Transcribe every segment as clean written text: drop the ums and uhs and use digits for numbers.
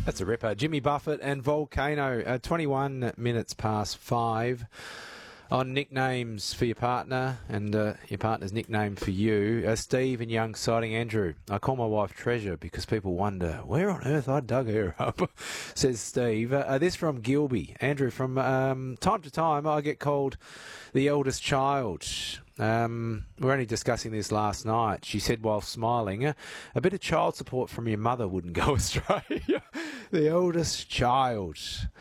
That's a ripper. Jimmy Buffett and Volcano, 21 minutes past 5. On nicknames for your partner and your partner's nickname for you, Steve and young sighting Andrew. I call my wife Treasure because people wonder, where on earth I dug her up, says Steve. This from Gilby. Andrew, from time to time I get called the eldest child. We're only discussing this last night. She said while smiling, a bit of child support from your mother wouldn't go astray. The eldest child.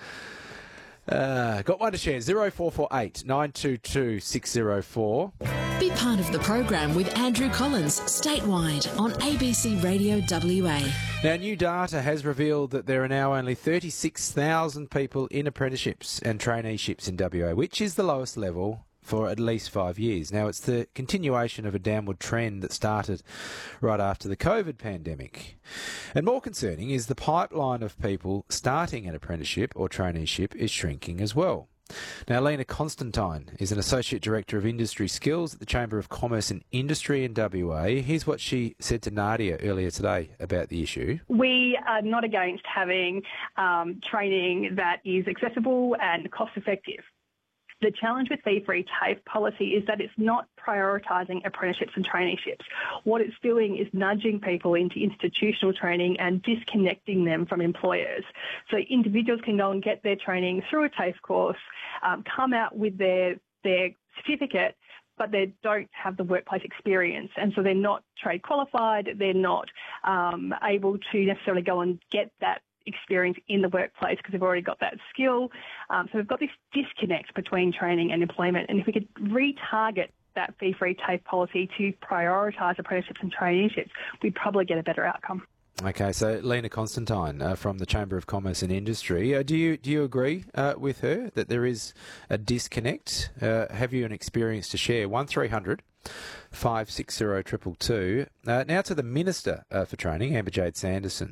Got one to share, 0448 922 604. Be part of the program with Andrew Collins, statewide on ABC Radio WA. Now, new data has revealed that there are now only 36,000 people in apprenticeships and traineeships in WA, which is the lowest level for at least 5 years. Now, it's the continuation of a downward trend that started right after the COVID pandemic. And more concerning is the pipeline of people starting an apprenticeship or traineeship is shrinking as well. Now, Lena Constantine is an Associate Director of Industry Skills at the Chamber of Commerce and Industry in WA. Here's what she said to Nadia earlier today about the issue. We are not against having training that is accessible and cost-effective. The challenge with fee-free TAFE policy is that it's not prioritising apprenticeships and traineeships. What it's doing is nudging people into institutional training and disconnecting them from employers. So individuals can go and get their training through a TAFE course, come out with their certificate, but they don't have the workplace experience. And so they're not trade qualified, they're not able to necessarily go and get that experience in the workplace because they've already got that skill. So we've got this disconnect between training and employment. And if we could retarget that fee-free TAFE policy to prioritise apprenticeships and traineeships, we'd probably get a better outcome. Okay, so Lena Constantine from the Chamber of Commerce and Industry. Do you agree with her that there is a disconnect? Have you an experience to share? 1300 560 222. Now to the Minister for Training, Amber Jade Sanderson.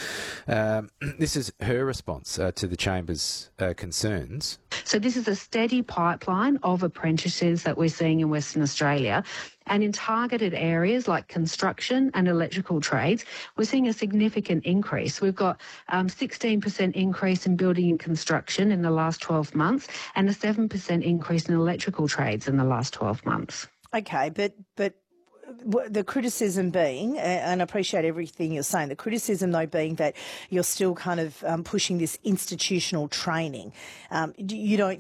This is her response to the Chamber's concerns. So this is a steady pipeline of apprentices that we're seeing in Western Australia. And in targeted areas like construction and electrical trades, we're seeing a significant increase. We've got 16% increase in building and construction in the last 12 months and a 7% increase in electrical trades in the last 12 months. Okay, but the criticism being, and I appreciate everything you're saying, the criticism though being that you're still kind of pushing this institutional training. You don't